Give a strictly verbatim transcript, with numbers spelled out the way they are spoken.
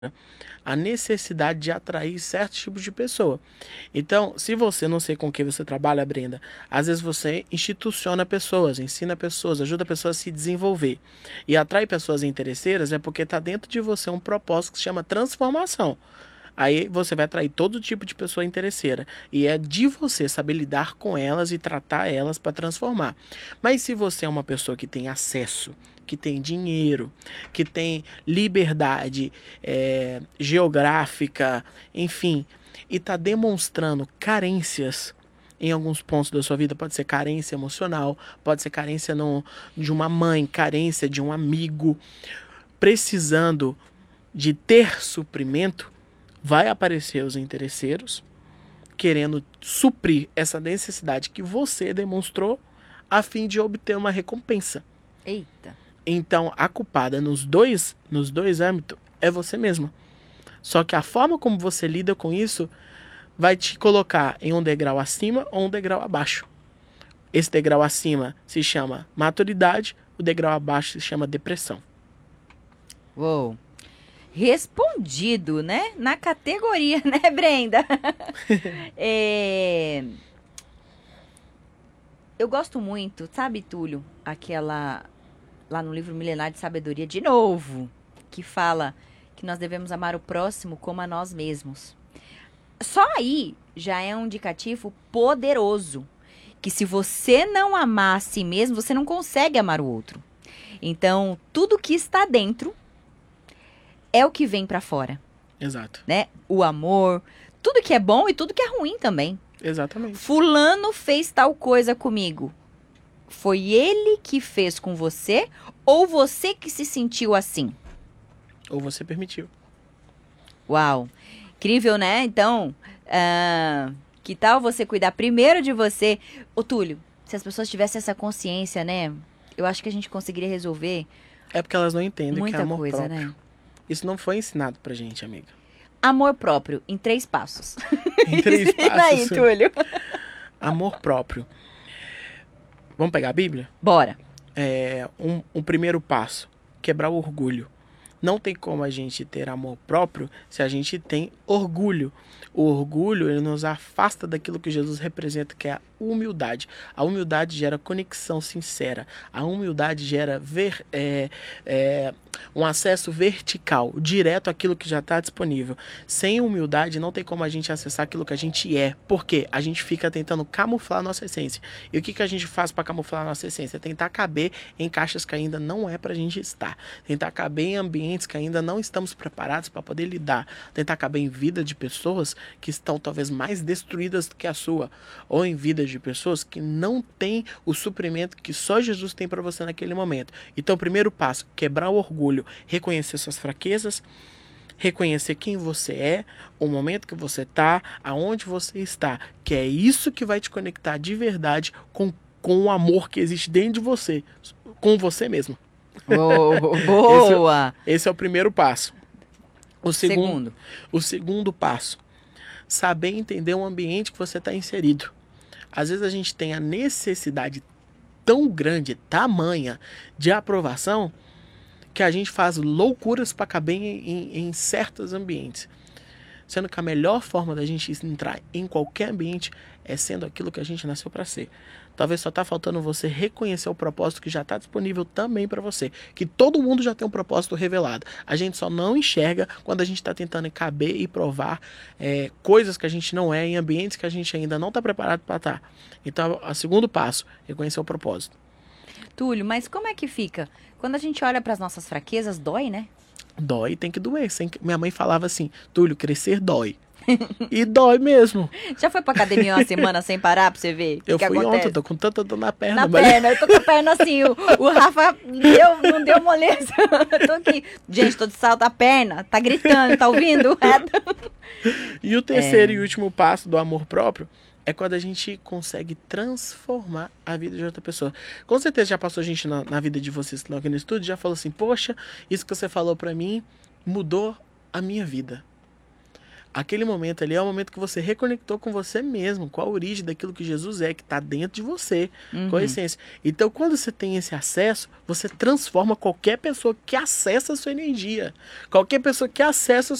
a necessidade de atrair certos tipos de pessoa. Então, se você, não sei com quem você trabalha, Brenda, às vezes você instituciona pessoas, ensina pessoas, ajuda pessoas a se desenvolver. E atrai pessoas interesseiras é porque está dentro de você um propósito que se chama transformação. Aí você vai atrair todo tipo de pessoa interesseira. E é de você saber lidar com elas e tratar elas para transformar. Mas se você é uma pessoa que tem acesso, que tem dinheiro, que tem liberdade é, geográfica, enfim, e está demonstrando carências em alguns pontos da sua vida, pode ser carência emocional, pode ser carência no, de uma mãe, carência de um amigo, precisando de ter suprimento, vai aparecer os interesseiros querendo suprir essa necessidade que você demonstrou a fim de obter uma recompensa. Eita. Então, a culpada nos dois, nos dois âmbitos é você mesma. Só que a forma como você lida com isso vai te colocar em um degrau acima ou um degrau abaixo. Esse degrau acima se chama maturidade, o degrau abaixo se chama depressão. Uou. Respondido, né? Na categoria, né, Brenda? é... Eu gosto muito, sabe, Túlio? Aquela, lá no livro Milenar de Sabedoria, de novo, que fala que nós devemos amar o próximo como a nós mesmos. Só aí já é um indicativo poderoso, que se você não amar a si mesmo, você não consegue amar o outro. Então, tudo que está dentro é o que vem pra fora. Exato. Né? O amor, tudo que é bom e tudo que é ruim também. Exatamente. Fulano fez tal coisa comigo. Foi ele que fez com você ou você que se sentiu assim? Ou você permitiu. Uau. Incrível, né? Então, uh, que tal você cuidar primeiro de você? Ô, Túlio, se as pessoas tivessem essa consciência, né? Eu acho que a gente conseguiria resolver É porque elas não entendem muita que é amor coisa, próprio. né? Isso não foi ensinado pra gente, amiga. Amor próprio, em três passos. Em três Ensina passos. aí, Túlio. Amor próprio. Vamos pegar a Bíblia? Bora. É, um, um primeiro passo. Quebrar o orgulho. Não tem como a gente ter amor próprio se a gente tem orgulho. O orgulho, ele nos afasta daquilo que Jesus representa, que é a humildade. A humildade gera conexão sincera. A humildade gera ver, é, é, um acesso vertical, direto àquilo que já está disponível. Sem humildade, não tem como a gente acessar aquilo que a gente é. Por quê? A gente fica tentando camuflar a nossa essência. E o que, que a gente faz para camuflar a nossa essência? É tentar caber em caixas que ainda não é para a gente estar. Tentar caber em ambientes que ainda não estamos preparados para poder lidar. Tentar caber em vida de pessoas que estão talvez mais destruídas do que a sua. Ou em vida de pessoas que não têm o suprimento que só Jesus tem para você naquele momento. Então, primeiro passo, quebrar o orgulho, reconhecer suas fraquezas, reconhecer quem você é, o momento que você está, aonde você está, que é isso que vai te conectar de verdade com, com o amor que existe dentro de você, com você mesmo. Oh, boa! Esse, é, esse é o primeiro passo. O segundo, Segundo. o segundo passo, saber entender o ambiente que você está inserido. Às vezes a gente tem a necessidade tão grande, tamanha, de aprovação, que a gente faz loucuras para caber em, em, em certos ambientes. Sendo que a melhor forma da gente entrar em qualquer ambiente é sendo aquilo que a gente nasceu para ser. Talvez só está faltando você reconhecer o propósito que já está disponível também para você. Que todo mundo já tem um propósito revelado. A gente só não enxerga quando a gente está tentando caber e provar é, coisas que a gente não é em ambientes que a gente ainda não está preparado para estar. Então, o segundo passo, reconhecer o propósito. Túlio, mas como é que fica? Quando a gente olha para as nossas fraquezas, dói, né? Dói, tem que doer. Sem... Minha mãe falava assim, Túlio, crescer dói. E dói mesmo. Já foi pra academia uma semana sem parar pra você ver? Eu o que fui acontece? ontem, tô com tanta dor na perna. Na mas... perna, eu tô com a perna assim, o, o Rafa deu, não deu moleza. Eu tô aqui, gente, tô de salto a perna, tá gritando, tá ouvindo? E o terceiro É. e último passo do amor próprio é quando a gente consegue transformar a vida de outra pessoa. Com certeza já passou gente na, na vida de vocês que estão aqui no estúdio, já falou assim, poxa, isso que você falou pra mim mudou a minha vida. Aquele momento ali é o momento que você reconectou com você mesmo, com a origem daquilo que Jesus é, que está dentro de você, Uhum. com a essência. Então, quando você tem esse acesso, você transforma qualquer pessoa que acessa a sua energia. Qualquer pessoa que acessa